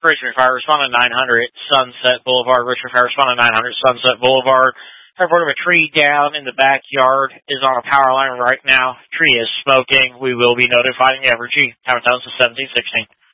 Richmond Fire, respond to 900 Sunset Boulevard. Richmond Fire, respond to 900 Sunset Boulevard. I've heard of a tree down in the backyard is on a power line right now. Tree is smoking. We will be notifying Evergy. Tower 1716.